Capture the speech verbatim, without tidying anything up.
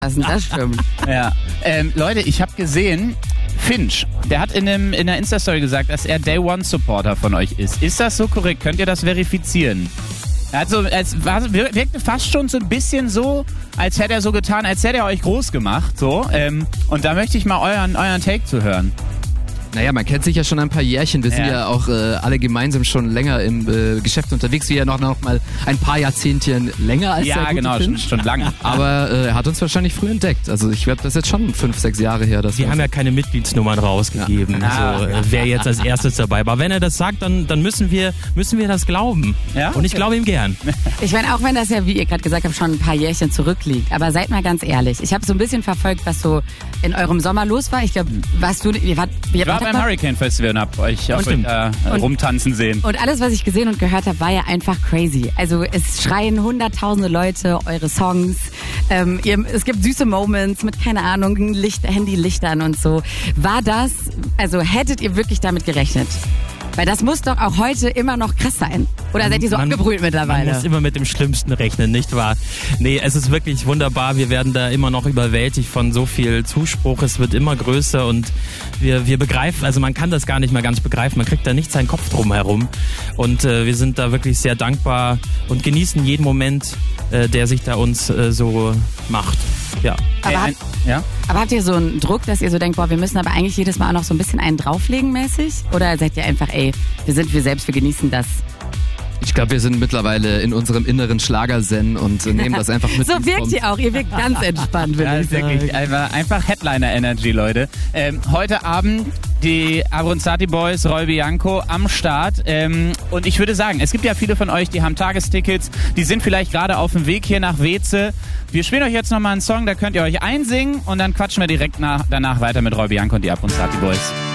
Das stimmt. Ja. Ähm, Leute, ich habe gesehen, Finch, der hat in, einem, in einer Insta-Story gesagt, dass er Day-One-Supporter von euch ist. Ist das so korrekt? Könnt ihr das verifizieren? Er hat so, es war, wirkte fast schon so ein bisschen so, als hätte er so getan, als hätte er euch groß gemacht. So. Ähm, und da möchte ich mal euren, euren Take zu hören. Naja, man kennt sich ja schon ein paar Jährchen. Wir sind ja, ja auch äh, alle gemeinsam schon länger im äh, Geschäft unterwegs. Wir ja noch, noch mal ein paar Jahrzehntchen länger als ja, der gute genau, Finch. schon, schon lange. Aber äh, er hat uns wahrscheinlich früh entdeckt. Also ich glaube, das ist jetzt schon fünf, sechs Jahre her. Dass wir haben ja keine Mitgliedsnummern rausgegeben, ja. Ah. so, wer jetzt als erstes dabei war. Aber wenn er das sagt, dann, dann müssen wir müssen wir das glauben. Ja? Und ich glaube ihm gern. Ich meine, auch wenn das ja, wie ihr gerade gesagt habt, schon ein paar Jährchen zurückliegt. Aber seid mal ganz ehrlich. Ich habe so ein bisschen verfolgt, was so in eurem Sommer los war. Ich glaube, warst du... Ihr wart, ihr ich war beim Hurricane Festival und hab euch auf euch, äh, rumtanzen sehen. Und alles, was ich gesehen und gehört habe, war ja einfach crazy. Also es schreien hunderttausende Leute eure Songs. Ähm, ihr, es gibt süße Moments mit, keine Ahnung, Licht, Handylichtern und so. War das, also hättet ihr wirklich damit gerechnet? Weil das muss doch auch heute immer noch krass sein. Oder seid ihr so man, abgebrüht mittlerweile? Man muss immer mit dem Schlimmsten rechnen, nicht wahr? Nee, es ist wirklich wunderbar. Wir werden da immer noch überwältigt von so viel Zuspruch. Es wird immer größer und wir, wir begreifen, also man kann das gar nicht mehr ganz begreifen. Man kriegt da nicht seinen Kopf drum herum. Und äh, wir sind da wirklich sehr dankbar und genießen jeden Moment, äh, der sich da uns äh, so macht. Ja. Aber, Hey, habt, ein, ja? aber habt ihr so einen Druck, dass ihr so denkt, boah, wir müssen aber eigentlich jedes Mal auch noch so ein bisschen einen drauflegen mäßig? Oder seid ihr einfach, ey, wir sind wir selbst, wir genießen das? Ich glaube, wir sind mittlerweile in unserem inneren Schlagerzen und äh, nehmen das einfach mit. So wirkt ihr auch, ihr wirkt ganz entspannt, Ja, würde ich ist wirklich sagen. einfach, einfach Headliner-Energy, Leute. Ähm, heute Abend die Abronzati Boys, Roy Bianco am Start. Ähm, und ich würde sagen, es gibt ja viele von euch, die haben Tagestickets, die sind vielleicht gerade auf dem Weg hier nach Weze. Wir spielen euch jetzt nochmal einen Song, da könnt ihr euch einsingen und dann quatschen wir direkt nach, danach weiter mit Roy Bianco und die Abronzati Boys.